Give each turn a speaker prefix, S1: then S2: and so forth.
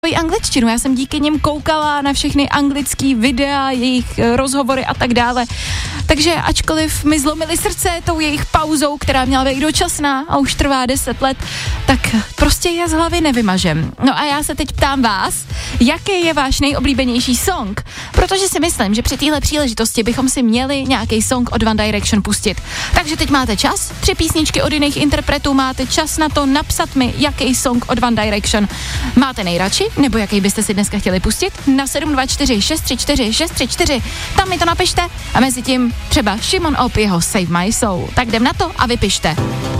S1: angličtinu. Já jsem díky nim koukala na všechny anglický videa, jejich rozhovory a tak dále. Takže ačkoliv mi zlomili srdce tou jejich pauzou, která měla být dočasná a už trvá 10 let, tak prostě je z hlavy nevymažem. No a já se teď ptám vás, jaký je váš nejoblíbenější song? Protože si myslím, že při téhle příležitosti bychom si měli nějaký song od One Direction pustit. Takže teď máte čas, 3 písničky od jiných interpretů, máte čas na to napsat mi, jaký song od One Direction máte nejradši, nebo jaký byste si dneska chtěli pustit, na 724 634 634. Tam mi to napište a mezi tím třeba Šimon Op jeho Save My Soul. Tak jdem na to a vypište.